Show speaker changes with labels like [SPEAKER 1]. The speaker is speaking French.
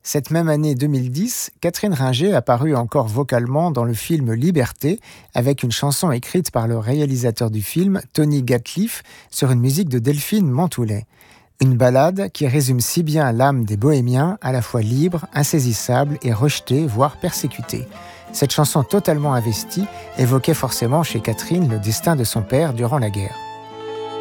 [SPEAKER 1] Cette même année 2010, Catherine Ringer apparut encore vocalement dans le film Liberté, avec une chanson écrite par le réalisateur du film, Tony Gatliff, sur une musique de Delphine Mantoulet. Une ballade qui résume si bien l'âme des bohémiens, à la fois libre, insaisissable et rejetée, voire persécutée. Cette chanson totalement investie évoquait forcément chez Catherine le destin de son père durant la guerre.